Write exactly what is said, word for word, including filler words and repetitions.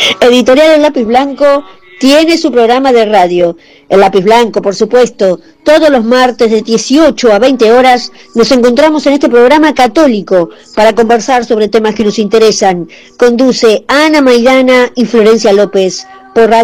Editorial El Lápiz Blanco tiene su programa de radio. El Lápiz Blanco, por supuesto, todos los martes de dieciocho a veinte horas nos encontramos en este programa católico para conversar sobre temas que nos interesan. Conduce Ana Maidana y Florencia López por radio.